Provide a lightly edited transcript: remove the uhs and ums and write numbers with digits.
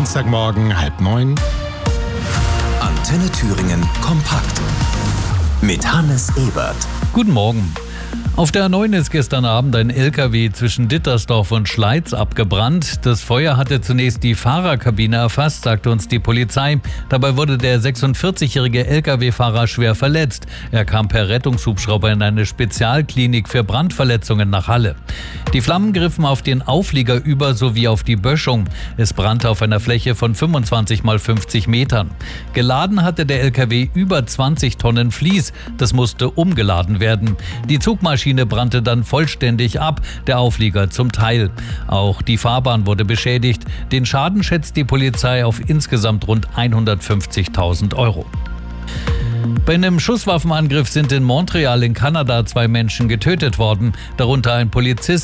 Dienstagmorgen 8:30. Antenne Thüringen kompakt mit Hannes Ebert. Guten Morgen. Auf der A9 ist gestern Abend ein LKW zwischen Dittersdorf und Schleiz abgebrannt. Das Feuer hatte zunächst die Fahrerkabine erfasst, sagte uns die Polizei. Dabei wurde der 46-jährige LKW-Fahrer schwer verletzt. Er kam per Rettungshubschrauber in eine Spezialklinik für Brandverletzungen nach Halle. Die Flammen griffen auf den Auflieger über sowie auf die Böschung. Es brannte auf einer Fläche von 25 mal 50 Metern. Geladen hatte der LKW über 20 Tonnen Vlies. Das musste umgeladen werden. Die Zugmaschine brannte dann vollständig ab, der Auflieger zum Teil. Auch die Fahrbahn wurde beschädigt. Den Schaden schätzt die Polizei auf insgesamt rund 150.000 Euro. Bei einem Schusswaffenangriff sind in Montreal in Kanada 2 Menschen getötet worden, darunter ein Polizist.